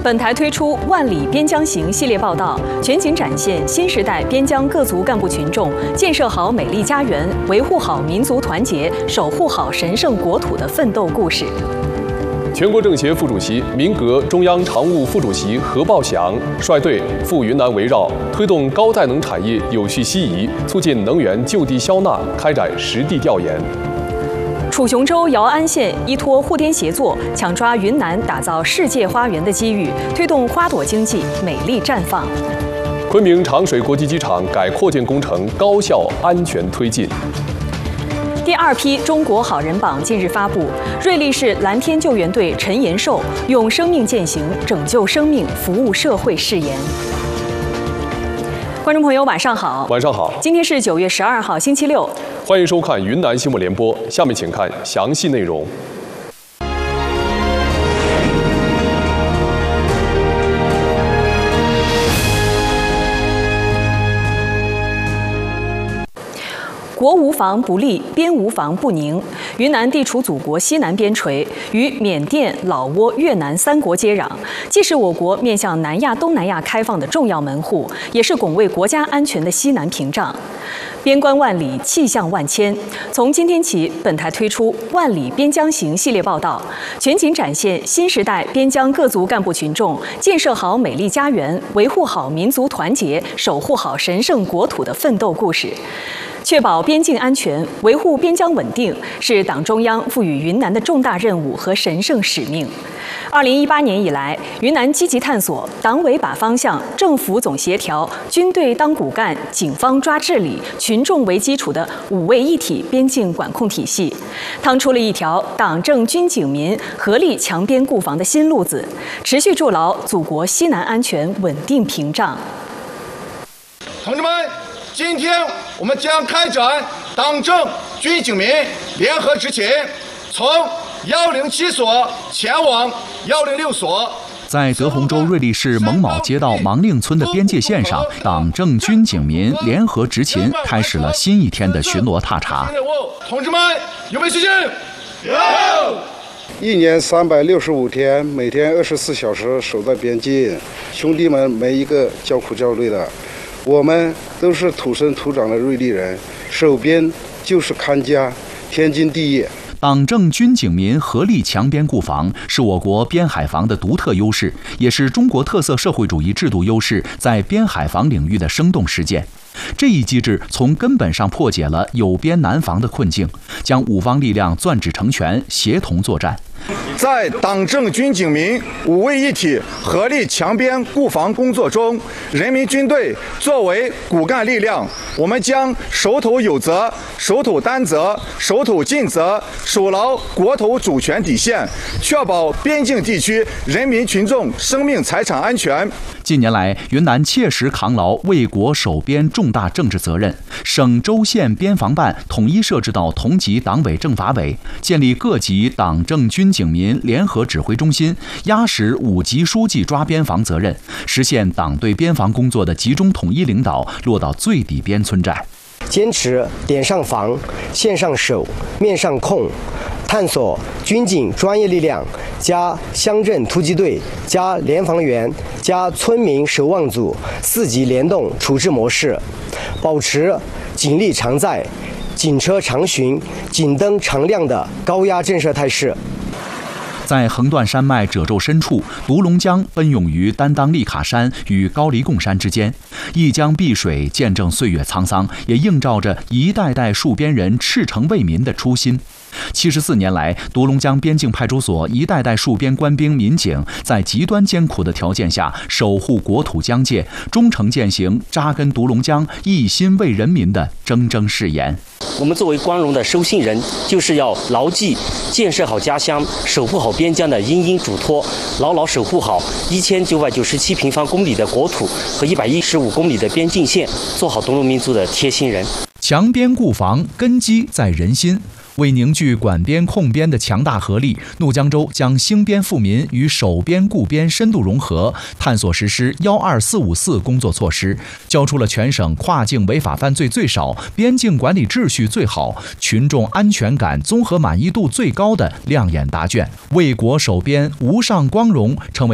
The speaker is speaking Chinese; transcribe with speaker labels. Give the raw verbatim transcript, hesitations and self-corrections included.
Speaker 1: 本台推出“万里边疆行”系列报道，全景展现新时代边疆各族干部群众建设好美丽家园、维护好民族团结、守护好神圣国土的奋斗故事。
Speaker 2: 全国政协副主席、民革中央常务副主席何报祥率队赴云南围绕推动高再能产业有序西移、促进能源就地消纳开展实地调研。
Speaker 1: 楚雄州姚安县依托互滇协作，抢抓云南打造世界花园的机遇，推动花朵经济美丽绽放。
Speaker 2: 昆明长水国际机场改扩建工程高效安全推进。
Speaker 1: 第二批中国好人榜近日发布，瑞丽市蓝天救援队陈延寿用生命践行拯救生命、服务社会誓言。 观众朋友，晚上好。
Speaker 2: 晚上好。
Speaker 1: 今天是九月十二号，星期六。
Speaker 2: 欢迎收看云南新闻联播。下面请看详细内容。国无防不立，边无防不宁。云南地处祖国西南边陲，与缅甸、老挝、越南三国接壤，既是我国面向南亚、东南亚开放的重要门户，也是拱卫国家安全的西南屏障。 边关万里，气象万千。从今天起，本台推出“万里边疆行”系列报道，全景展现新时代边疆各族干部群众建设好美丽家园、维护好民族团结、守护好神圣国土的奋斗故事。 确保边境安全、维护边疆稳定，是党中央赋予云南的重大任务和神圣使命。二零一八年以来，云南积极探索党委把方向、政府总协调、军队当骨干、警方抓治理、群众为基础的五位一体边境管控体系，趟出了一条党政军警民合力强边固防的新路子，持续筑牢祖国西南安全稳定屏障。
Speaker 3: 同志们。 今天我们将开展党政军警民联合执勤，从幺零七所前往幺零六所。
Speaker 4: 在德宏州瑞丽市蒙卯街道芒令村的边界线上，党政军警民联合执勤开始了新一天的巡逻踏查。
Speaker 3: 同志们，有没有信心？有。
Speaker 5: 一年三百六十五天，每天二十四小时守在边境，兄弟们没一个叫苦叫累的。 我们都是土生土长的瑞丽人，守边就是看家，天经地义。
Speaker 4: 党政军警民合力强边固防，是我国边海防的独特优势，也是中国特色社会主义制度优势在边海防领域的生动实践。 这一机制从根本上破解了有边难防的困境，将五方力量攥指成拳，协同作战。
Speaker 3: 在党政军警民五位一体合力强边固防工作中，人民军队作为骨干力量，我们将守土有责、守土担责、守土尽责，守牢国土主权底线，确保边境地区人民群众生命财产安全。
Speaker 4: 近年来，云南切实扛牢为国守边重大政治责任，省州县边防办统一设置到同级党委政法委，建立各级党政军警民联合指挥中心，压实五级书记抓边防责任，实现党对边防工作的集中统一领导，落到最底边村寨。
Speaker 6: 坚持点上防、线上守、面上控。 探索军警专业力量加乡镇突击队加联防员加村民守望组四级联动处置模式，保持警力常在、警车常巡、警灯常亮的高压震慑态势。
Speaker 4: 在横断山脉褶皱深处，独龙江奔涌于丹当利卡山与高黎贡山之间，一江碧水见证岁月沧桑，也映照着一代代戍边人赤诚为民的初心。 七十四年来，独龙江边境派出所一代代戍边官兵民警，在极端艰苦的条件下守护国土疆界，忠诚践行扎根独龙江、一心为人民的铮铮誓言。
Speaker 7: 我们作为光荣的收信人，就是要牢记建设好家乡、守护好边疆的殷殷嘱托，牢牢守护好一千九百九十七平方公里的国土和一百一十五公里的边境线，做好独龙民族的贴心人。
Speaker 4: 强边固防，根基在人心。 为凝聚管边控边的强大合力，怒江州将兴边富民与守边固边深度融合，探索实施“幺二四五四”工作措施，交出了全省跨境违法犯罪最少、边境管理秩序最好、群众安全感综合满意度最高的亮眼答卷，为国守边无上光荣成为。